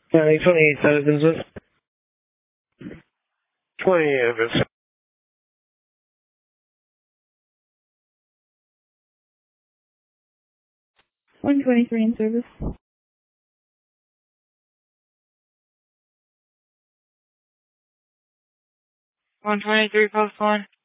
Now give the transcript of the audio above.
28 citizens with 20 others. 123 in service. 123 post 1.